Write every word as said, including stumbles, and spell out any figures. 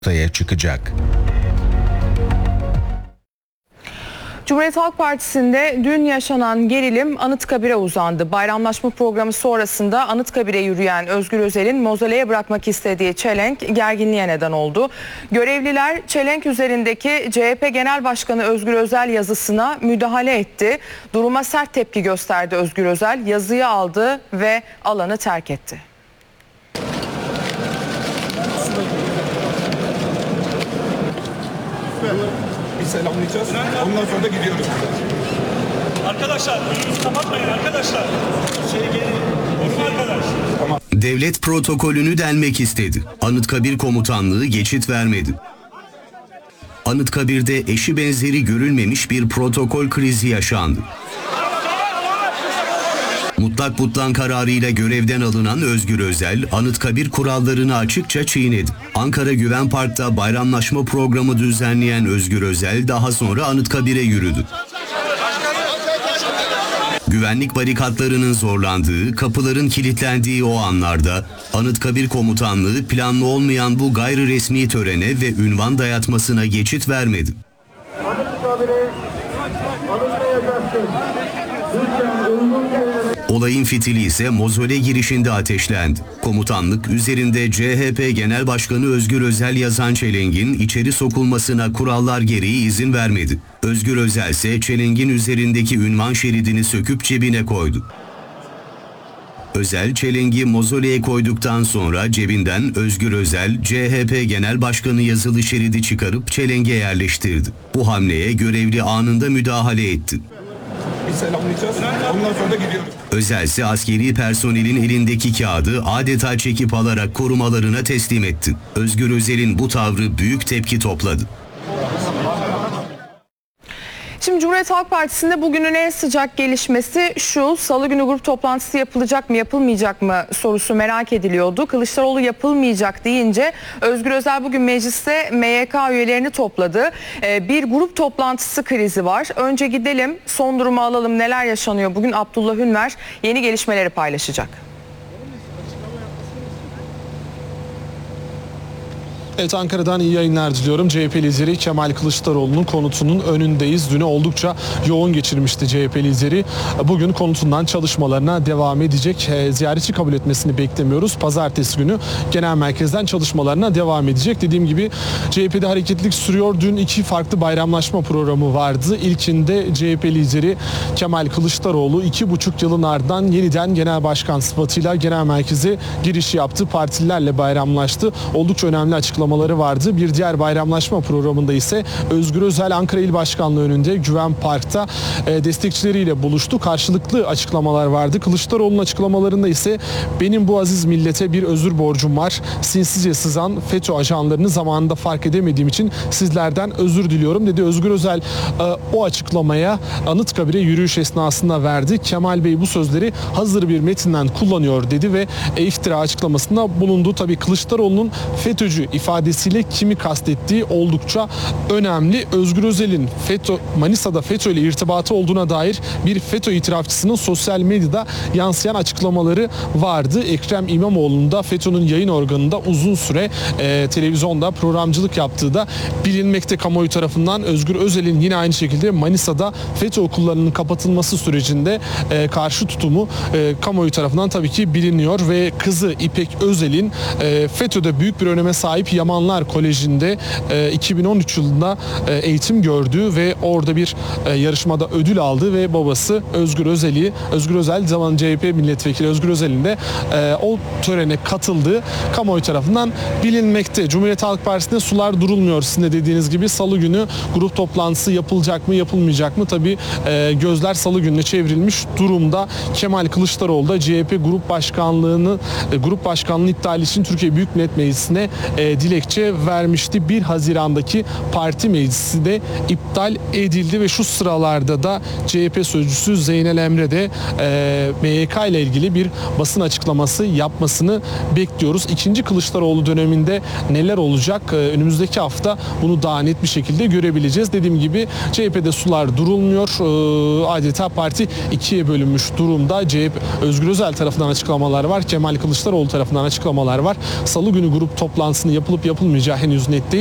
ortaya çıkacak. Cumhuriyet Halk Partisi'nde dün yaşanan gerilim Anıtkabir'e uzandı. Bayramlaşma programı sonrasında Anıtkabir'e yürüyen Özgür Özel'in mozoleye bırakmak istediği çelenk gerginliğe neden oldu. Görevliler çelenk üzerindeki C H P Genel Başkanı Özgür Özel yazısına müdahale etti. Duruma sert tepki gösterdi Özgür Özel, yazıyı aldı ve alanı terk etti. Bir selamlayacağız. Ondan sonra da gidiyoruz. Arkadaşlar önünüzü kapatmayın arkadaşlar. Şey gelin. Koruma arkadaş. Tamam. Devlet protokolünü delmek istedi. Anıtkabir komutanlığı geçit vermedi. Anıtkabir'de eşi benzeri görülmemiş bir protokol krizi yaşandı. Mutlak butlan kararıyla görevden alınan Özgür Özel, Anıtkabir kurallarını açıkça çiğnedi. Ankara Güven Park'ta bayramlaşma programı düzenleyen Özgür Özel daha sonra Anıtkabir'e yürüdü. Güvenlik barikatlarının zorlandığı, kapıların kilitlendiği o anlarda Anıtkabir komutanlığı planlı olmayan bu gayri resmi törene ve ünvan dayatmasına geçit vermedi. Olayın fitili ise mozole girişinde ateşlendi. Komutanlık üzerinde C H P Genel Başkanı Özgür Özel yazan çelengin içeri sokulmasına kurallar gereği izin vermedi. Özgür Özel ise çelengin üzerindeki ünvan şeridini söküp cebine koydu. Özel çelengi mozoleye koyduktan sonra cebinden Özgür Özel, C H P Genel Başkanı yazılı şeridi çıkarıp çelenge yerleştirdi. Bu hamleye görevli anında müdahale etti. Bir selamlayacağız. Ondan sonra da gidiyoruz. Özel ise askeri personelin elindeki kağıdı adeta çekip alarak korumalarına teslim etti. Özgür Özel'in bu tavrı büyük tepki topladı. Şimdi Cumhuriyet Halk Partisi'nde bugünün en sıcak gelişmesi şu: Salı günü grup toplantısı yapılacak mı yapılmayacak mı sorusu merak ediliyordu. Kılıçdaroğlu yapılmayacak deyince Özgür Özel bugün mecliste M Y K üyelerini topladı. Ee, bir grup toplantısı krizi var. Önce gidelim, son durumu alalım, neler yaşanıyor bugün. Abdullah Ünver yeni gelişmeleri paylaşacak. Evet, Ankara'dan iyi yayınlar diliyorum. C H P lideri Kemal Kılıçdaroğlu'nun konutunun önündeyiz. Dün oldukça yoğun geçirmişti C H P lideri. Bugün konutundan çalışmalarına devam edecek. E, ziyaretçi kabul etmesini beklemiyoruz. Pazartesi günü genel merkezden çalışmalarına devam edecek. Dediğim gibi C H P'de hareketlilik sürüyor. Dün iki farklı bayramlaşma programı vardı. İlkinde C H P lideri Kemal Kılıçdaroğlu iki buçuk yılın ardından yeniden genel başkan sıfatıyla genel merkeze giriş yaptı. Partililerle bayramlaştı. Oldukça önemli açıklamalar vardı. Bir diğer bayramlaşma programında ise Özgür Özel Ankara İl Başkanlığı önünde Güven Park'ta e, destekçileriyle buluştu. Karşılıklı açıklamalar vardı. Kılıçdaroğlu'nun açıklamalarında ise benim bu aziz millete bir özür borcum var. Sinsizce sızan FETÖ ajanlarını zamanında fark edemediğim için sizlerden özür diliyorum dedi. Özgür Özel e, o açıklamaya Anıtkabir'e yürüyüş esnasında verdi. Kemal Bey bu sözleri hazır bir metinden kullanıyor dedi ve e, iftira açıklamasında bulundu. Tabii Kılıçdaroğlu'nun FETÖ'cü ifadesiyle kimi kastettiği oldukça önemli. Özgür Özel'in FETÖ, Manisa'da FETÖ ile irtibatı olduğuna dair bir FETÖ itirafçısının sosyal medyada yansıyan açıklamaları vardı. Ekrem İmamoğlu'nun da FETÖ'nün yayın organında uzun süre e, televizyonda programcılık yaptığı da bilinmekte kamuoyu tarafından. Özgür Özel'in yine aynı şekilde Manisa'da FETÖ okullarının kapatılması sürecinde e, karşı tutumu e, kamuoyu tarafından tabii ki biliniyor ve kızı İpek Özel'in e, FETÖ'de büyük bir öneme sahip Yamanlar Koleji'nde e, iki bin on üç yılında e, eğitim gördüğü ve orada bir e, yarışmada ödül aldı ve babası Özgür Özel'i, Özgür Özel zaman C H P milletvekili Özgür Özel'in de e, o törene katıldığı kamuoyu tarafından bilinmekte. Cumhuriyet Halk Partisi'nde sular durulmuyor. Sizin de dediğiniz gibi Salı günü grup toplantısı yapılacak mı yapılmayacak mı? Tabii e, gözler Salı gününe çevrilmiş durumda. Kemal Kılıçdaroğlu da C H P Grup Başkanlığı'nı e, Grup Başkanlığı iptali için Türkiye Büyük Millet Meclisi'ne e, dilekçe vermişti. bir Haziran'daki parti meclisi de iptal edildi ve şu sıralarda da C H P sözcüsü Zeynel Emre de e, M Y K ile ilgili bir basın açıklaması yapmasını bekliyoruz. İkinci Kılıçdaroğlu döneminde neler olacak? E, önümüzdeki hafta bunu daha net bir şekilde görebileceğiz. Dediğim gibi C H P'de sular durulmuyor. E, adeta parti ikiye bölünmüş durumda. C H P Özgür Özel tarafından açıklamalar var. Kemal Kılıçdaroğlu tarafından açıklamalar var. Salı günü grup toplantısını yapılıp yapılıp yapılmayacağı henüz net değil.